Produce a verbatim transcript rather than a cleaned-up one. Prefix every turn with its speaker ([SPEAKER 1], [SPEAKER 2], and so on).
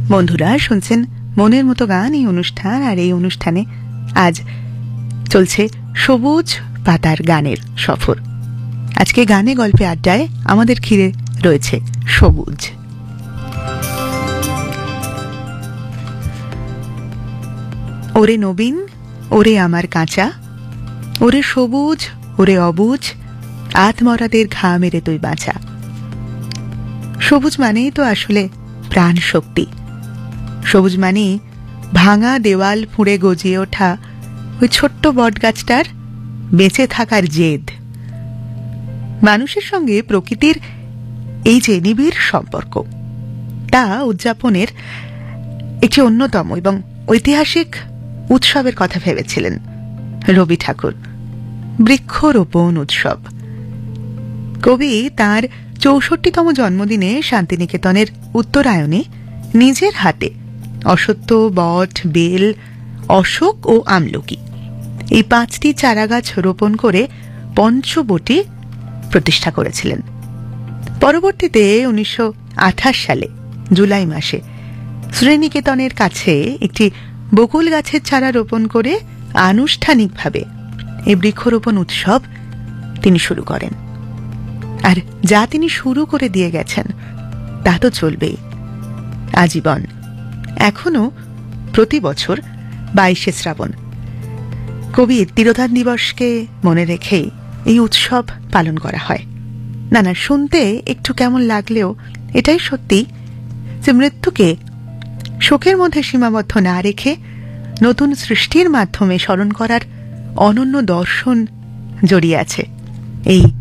[SPEAKER 1] বন্ধুরা শুনছেন মনের মতো গান এই অনুষ্ঠান, আর এই অনুষ্ঠানে আজ চলছে সবুজ পাতার গানের সফর। আজকে গানে গল্পে আড্ডায় আমাদের ঘিরে রয়েছে সবুজ। ওরে নবীন, ওরে আমার কাঁচা, ওরে সবুজ, ওরে অবুজ, আত্মরাদের ঘা মেরে তুই বাঁচা। সবুজ মানেই তো আসলে প্রাণ শক্তি। সবুজ মানে ভাঙা দেওয়াল ফুঁড়ে গজিয়ে ওঠা ওই ছোট্ট বটগাছটার বেঁচে থাকার জেদ। মানুষের সঙ্গে প্রকৃতির এই যে নিবিড় সম্পর্ক, তা উদযাপনের একটি অন্যতম এবং ঐতিহাসিক উৎসবের কথা ভেবেছিলেন রবি ঠাকুর, বৃক্ষরোপণ উৎসব। কবি তাঁর চৌষট্টিতম জন্মদিনে শান্তিনিকেতনের উত্তরায়ণে নিজের হাতে অশ্বত্থ, বট, বেল, অশোক ও আমলকি এই পাঁচটি চারাগাছ রোপণ করে পঞ্চবটি প্রতিষ্ঠা করেছিলেন। পরবর্তীতে উনিশশো আঠাশ সালে জুলাই মাসে শ্রীনিকেতনের কাছে একটি বকুল গাছের চারা রোপণ করে আনুষ্ঠানিকভাবে এই বৃক্ষরোপণ উৎসব তিনি শুরু করেন। আর যা তিনি শুরু করে দিয়ে গেছেন তা তো চলবেই আজীবন। এখনো প্রতি বছর বাইশে শ্রাবণ কবির তিরোধান দিবসকে মনে রেখেই এই উৎসব পালন করা হয়। না না, শুনতে একটু কেমন লাগলেও এটাই সত্যি যে মৃত্যুকে শোকের মধ্যে সীমাবদ্ধ না রেখে নতুন সৃষ্টির মাধ্যমে স্মরণ করার অনন্য দর্শন জড়িয়ে আছে এই